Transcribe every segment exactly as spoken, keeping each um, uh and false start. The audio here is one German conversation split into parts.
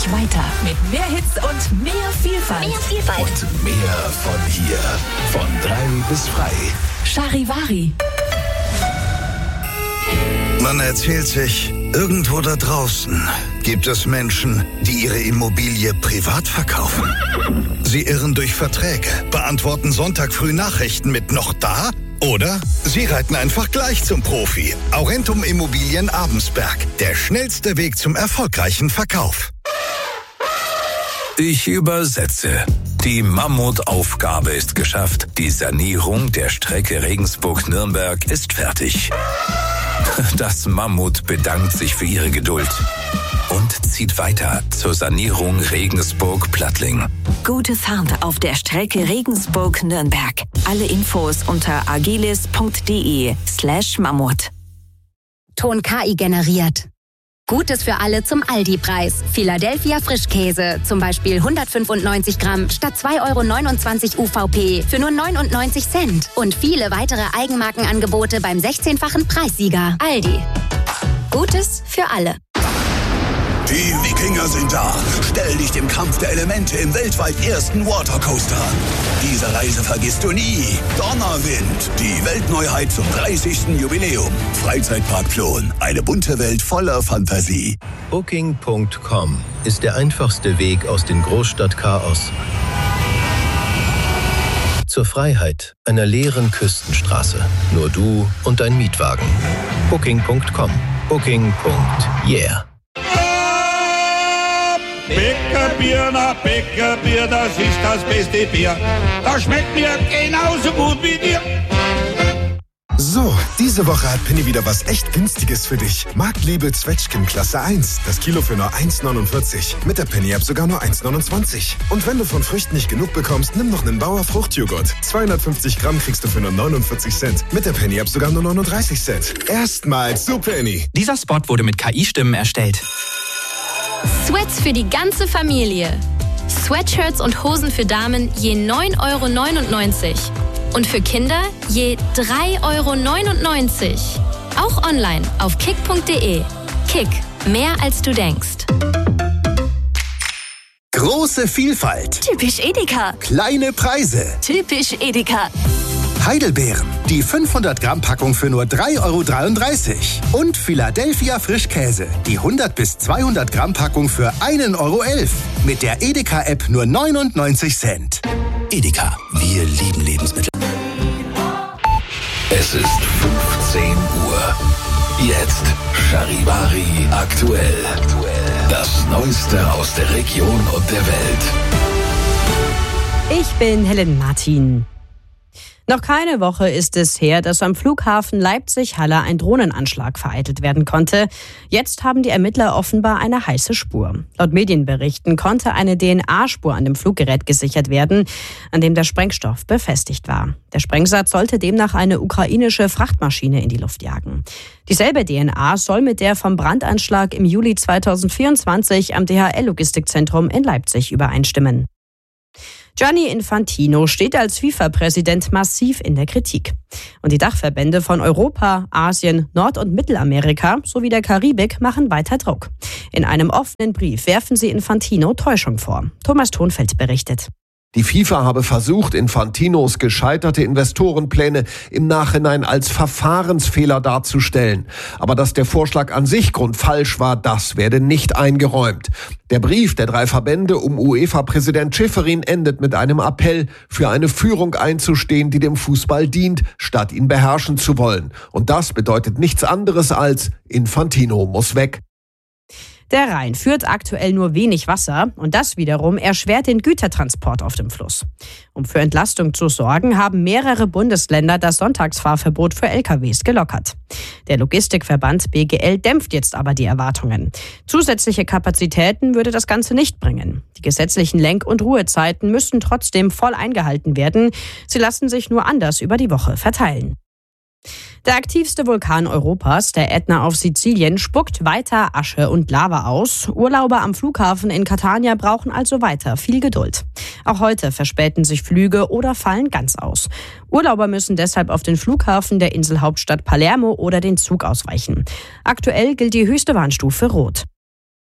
dich weiter mit mehr Hits und mehr Vielfalt. Mehr Vielfalt. Und mehr von hier. Von drei bis frei. Charivari. Man erzählt sich, irgendwo da draußen gibt es Menschen, die ihre Immobilie privat verkaufen. Sie irren durch Verträge, beantworten Sonntag früh Nachrichten mit "noch da?" Oder sie reiten einfach gleich zum Profi. Aurentum Immobilien Abensberg. Der schnellste Weg zum erfolgreichen Verkauf. Ich übersetze. Die Mammutaufgabe ist geschafft. Die Sanierung der Strecke Regensburg-Nürnberg ist fertig. Das Mammut bedankt sich für ihre Geduld und zieht weiter zur Sanierung Regensburg-Plattling. Gute Fahrt auf der Strecke Regensburg-Nürnberg. Alle Infos unter agilis.de slash Mammut. Ton K I generiert. Gutes für alle zum Aldi-Preis. Philadelphia Frischkäse, zum Beispiel hundertfünfundneunzig Gramm statt zwei Euro neunundzwanzig U V P für nur neunundneunzig Cent. Und viele weitere Eigenmarkenangebote beim sechzehnfachen Preissieger. Aldi. Gutes für alle. Die Wikinger sind da. Stell dich dem Kampf der Elemente im weltweit ersten Watercoaster an. Diese Reise vergisst du nie. Donnerwind, die Weltneuheit zum dreißigsten Jubiläum. Freizeitpark Plon, eine bunte Welt voller Fantasie. Booking Punkt com ist der einfachste Weg aus dem Großstadtchaos zur Freiheit einer leeren Küstenstraße. Nur du und dein Mietwagen. Booking Punkt com. Booking. Yeah. Bäckerbier, na Bäckerbier, das ist das beste Bier. Das schmeckt mir genauso gut wie dir. So, diese Woche hat Penny wieder was echt Günstiges für dich. Marktliebe Zwetschgen Klasse eins. Das Kilo für nur eins neunundvierzig. Mit der Penny-App sogar nur eins neunundzwanzig. Und wenn du von Früchten nicht genug bekommst, nimm noch einen Bauer Fruchtjoghurt. zweihundertfünfzig Gramm kriegst du für nur neunundvierzig Cent. Mit der Penny-App sogar nur neununddreißig Cent. Erstmals zu Penny. Dieser Spot wurde mit K I-Stimmen erstellt. Sweats für die ganze Familie. Sweatshirts und Hosen für Damen je neun Euro neunundneunzig. Und für Kinder je drei Euro neunundneunzig. Auch online auf kick punkt de. Kick, mehr als du denkst. Große Vielfalt. Typisch Edeka. Kleine Preise. Typisch Edeka. Heidelbeeren, die fünfhundert Gramm Packung für nur drei Euro dreiunddreißig. Und Philadelphia Frischkäse, die hundert bis zweihundert Gramm Packung für ein Euro elf. Mit der Edeka-App nur neunundneunzig Cent. Edeka, wir lieben Lebensmittel. Es ist fünfzehn Uhr. Jetzt Charivari aktuell. Das Neueste aus der Region und der Welt. Ich bin Helen Martin. Noch keine Woche ist es her, dass am Flughafen Leipzig-Halle ein Drohnenanschlag vereitelt werden konnte. Jetzt haben die Ermittler offenbar eine heiße Spur. Laut Medienberichten konnte eine D N A-Spur an dem Fluggerät gesichert werden, an dem der Sprengstoff befestigt war. Der Sprengsatz sollte demnach eine ukrainische Frachtmaschine in die Luft jagen. Dieselbe D N A soll mit der vom Brandanschlag im Juli zweitausendvierundzwanzig am D H L-Logistikzentrum in Leipzig übereinstimmen. Gianni Infantino steht als FIFA-Präsident massiv in der Kritik. Und die Dachverbände von Europa, Asien, Nord- und Mittelamerika sowie der Karibik machen weiter Druck. In einem offenen Brief werfen sie Infantino Täuschung vor. Thomas Thonfeld berichtet. Die FIFA habe versucht, Infantinos gescheiterte Investorenpläne im Nachhinein als Verfahrensfehler darzustellen. Aber dass der Vorschlag an sich grundfalsch war, das werde nicht eingeräumt. Der Brief der drei Verbände um UEFA-Präsident Schäferin endet mit einem Appell, für eine Führung einzustehen, die dem Fußball dient, statt ihn beherrschen zu wollen. Und das bedeutet nichts anderes als Infantino muss weg. Der Rhein führt aktuell nur wenig Wasser und das wiederum erschwert den Gütertransport auf dem Fluss. Um für Entlastung zu sorgen, haben mehrere Bundesländer das Sonntagsfahrverbot für L K Ws gelockert. Der Logistikverband B G L dämpft jetzt aber die Erwartungen. Zusätzliche Kapazitäten würde das Ganze nicht bringen. Die gesetzlichen Lenk- und Ruhezeiten müssten trotzdem voll eingehalten werden. Sie lassen sich nur anders über die Woche verteilen. Der aktivste Vulkan Europas, der Ätna auf Sizilien, spuckt weiter Asche und Lava aus. Urlauber am Flughafen in Catania brauchen also weiter viel Geduld. Auch heute verspäten sich Flüge oder fallen ganz aus. Urlauber müssen deshalb auf den Flughafen der Inselhauptstadt Palermo oder den Zug ausweichen. Aktuell gilt die höchste Warnstufe Rot.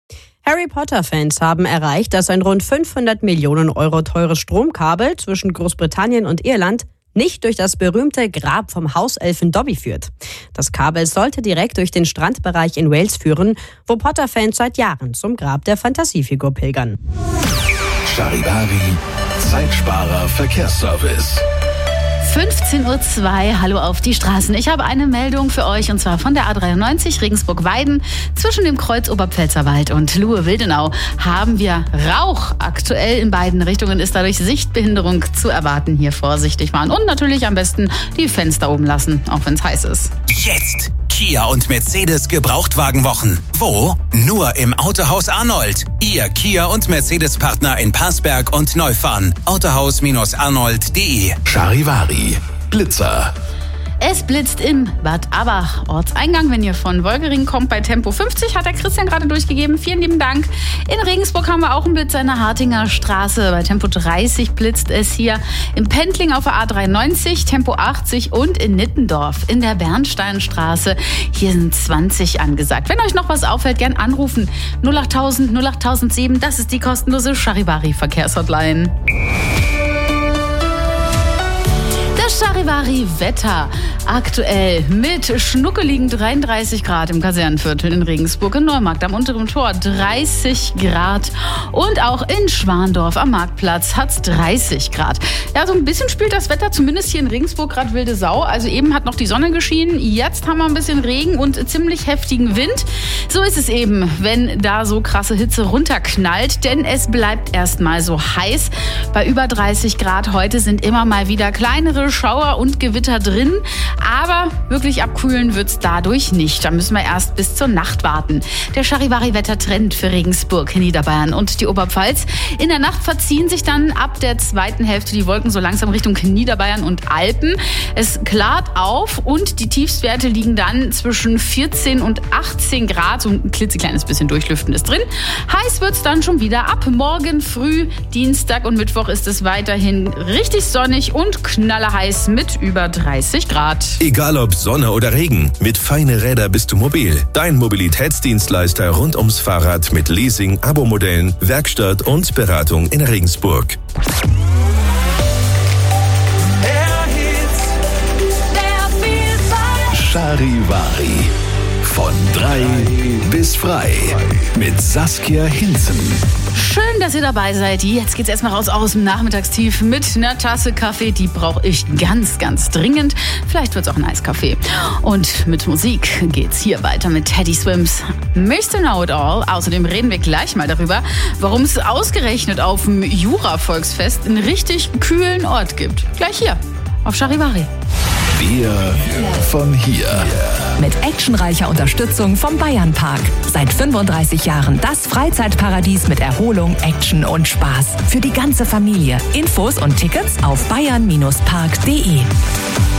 Harry Potter-Fans haben erreicht, dass ein rund fünfhundert Millionen Euro teures Stromkabel zwischen Großbritannien und Irland nicht durch das berühmte Grab vom Hauselfen Dobby führt. Das Kabel sollte direkt durch den Strandbereich in Wales führen, wo Potter-Fans seit Jahren zum Grab der Fantasiefigur pilgern. Charivari, Zeitsparer Verkehrsservice. fünfzehn Uhr zwei, hallo auf die Straßen. Ich habe eine Meldung für euch und zwar von der A dreiundneunzig Regensburg-Weiden. Zwischen dem Kreuz Oberpfälzerwald und Luhe-Wildenau haben wir Rauch. Aktuell in beiden Richtungen ist dadurch Sichtbehinderung zu erwarten. Hier vorsichtig fahren und natürlich am besten die Fenster oben lassen, auch wenn es heiß ist. Jetzt Kia und Mercedes Gebrauchtwagenwochen. Wo? Nur im Autohaus Arnold. Ihr Kia und Mercedes-Partner in Parsberg und Neufahren. autohaus Arnold punkt de. Charivari, Blitzer. Es blitzt in Bad Abach, Ortseingang. Wenn ihr von Wolgering kommt, bei Tempo fünfzig, hat der Christian gerade durchgegeben. Vielen lieben Dank. In Regensburg haben wir auch einen Blitzer in der Hartinger Straße. Bei Tempo dreißig blitzt es hier. Im Pendling auf der A dreiundneunzig, Tempo achtzig und in Nittendorf in der Bernsteinstraße. Hier sind zwanzig angesagt. Wenn euch noch was auffällt, gern anrufen. null achttausend, null achttausendsieben, das ist die kostenlose Charivari-Verkehrshotline. Charivari-Wetter. Aktuell mit schnuckeligen dreiunddreißig Grad im Kasernenviertel in Regensburg, in Neumarkt am unteren Tor dreißig Grad und auch in Schwandorf am Marktplatz hat es dreißig Grad. Ja, so ein bisschen spielt das Wetter zumindest hier in Regensburg gerade wilde Sau. Also eben hat noch die Sonne geschienen, jetzt haben wir ein bisschen Regen und ziemlich heftigen Wind. So ist es eben, wenn da so krasse Hitze runterknallt, denn es bleibt erstmal so heiß. Bei über dreißig Grad heute sind immer mal wieder kleinere Schauer und Gewitter drin, aber wirklich abkühlen wird's dadurch nicht. Da müssen wir erst bis zur Nacht warten. Der Charivari-Wettertrend für Regensburg, Niederbayern und die Oberpfalz. In der Nacht verziehen sich dann ab der zweiten Hälfte die Wolken so langsam Richtung Niederbayern und Alpen. Es klart auf und die Tiefstwerte liegen dann zwischen vierzehn und achtzehn Grad. So ein klitzekleines bisschen Durchlüften ist drin. Heiß wird's dann schon wieder ab morgen früh. Dienstag und Mittwoch ist es weiterhin richtig sonnig und knallerheiß mit über dreißig Grad. Egal ob Sonne oder Regen, mit Feine Räder bist du mobil. Dein Mobilitätsdienstleister rund ums Fahrrad mit Leasing, Abo-Modellen, Werkstatt und Beratung in Regensburg. Charivari. Von drei bis frei. Mit Saskia Hinzen. Schön, dass ihr dabei seid. Jetzt geht's erstmal raus aus dem Nachmittagstief mit einer Tasse Kaffee. Die brauche ich ganz, ganz dringend. Vielleicht wird's auch ein Eiskaffee. Und mit Musik geht's hier weiter mit Teddy Swims Mister Know It All. Außerdem reden wir gleich mal darüber, warum es ausgerechnet auf dem Jura-Volksfest einen richtig kühlen Ort gibt. Gleich hier auf Charivari. Wir von hier. Mit actionreicher Unterstützung vom Bayernpark. Seit fünfunddreißig Jahren das Freizeitparadies mit Erholung, Action und Spaß. Für die ganze Familie. Infos und Tickets auf bayern Bindestrich park punkt de.